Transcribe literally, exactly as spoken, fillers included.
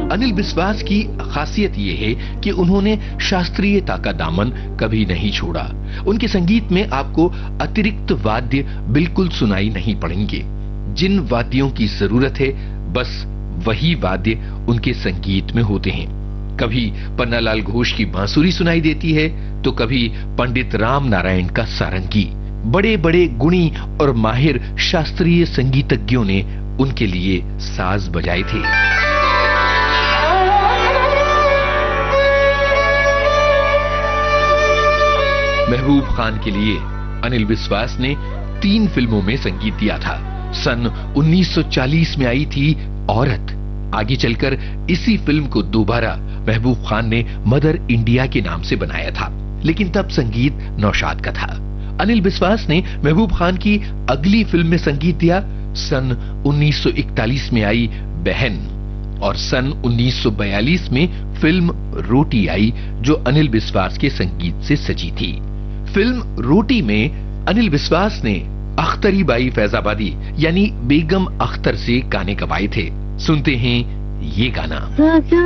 अनिल बिस्वास की खासियत ये है कि उन्होंने शास्त्रीयता का दामन कभी नहीं छोड़ा। उनके संगीत में आपको अतिरिक्त वाद्य बिल्कुल सुनाई नहीं पड़ेंगे। जिन वाद्यों की जरूरत है बस वही वाद्य उनके संगीत में होते हैं। कभी पन्नालाल घोष की बांसुरी सुनाई देती है तो कभी पंडित राम नारायण का सारंगी। बड़े बड़े गुणी और माहिर शास्त्रीय संगीतज्ञों ने उनके लिए साज बजाए थे। महबूब खान के लिए अनिल बिस्वास ने तीन फिल्मों में संगीत दिया था। सन उन्नीस सौ चालीस में आई थी औरत। आगे चलकर इसी फिल्म को दोबारा महबूब खान ने मदर इंडिया के नाम से बनाया था, लेकिन तब संगीत नौशाद का था। अनिल बिस्वास ने महबूब खान की अगली फिल्म में संगीत दिया। सन उन्नीस सौ इकतालीस में आई बहन और सन उन्नीस सौ बयालीस में फिल्म रोटी आई, जो अनिल बिस्वास के संगीत से सजी थी। फिल्म रोटी में अनिल बिस्वास ने अख्तरी बाई फैजाबादी यानी बेगम अख्तर से गाने गवाए थे। सुनते हैं ये गाना।